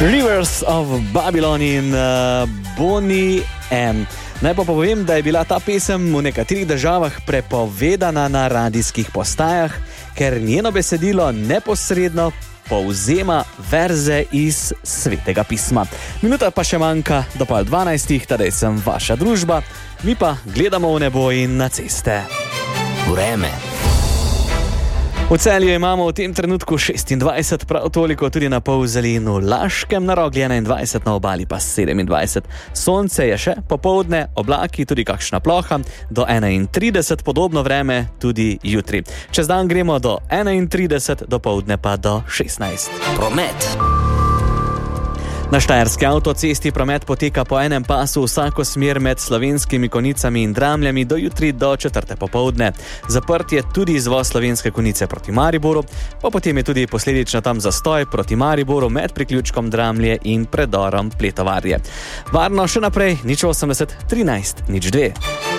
Rivers of Babylon in Bonnie M. Naj pa povem, da je bila ta pesem v nekaterih državah prepovedana na radijskih postajah, ker njeno besedilo neposredno povzema verze iz Svetega pisma. Minuta pa še manjka do 11:30, tedaj sem vaša družba, mi pa gledamo v nebo in na ceste. Vreme. V Celju imamo v tem trenutku 26, prav toliko tudi na Polzeli in v Laškem, na Rogli 21, na Obali pa 27. Sonce je še popoldne, oblaki, tudi kakšna ploha, do 31, podobno vreme tudi jutri. Čez dan gremo do 31, do poldne pa do 16. Promet. Na štajerski avtocesti promet poteka po enem pasu vsako smer med Slovenskimi Konjicami in Dramljami do jutri do 4. popoldne. Zaprt je tudi izvoz Slovenske Konjice proti Mariboru, pa potem je tudi posledično tam zastoj proti Mariboru med priključkom Dramlje in predorom Pletovarje. Varno še naprej, 080 13 02.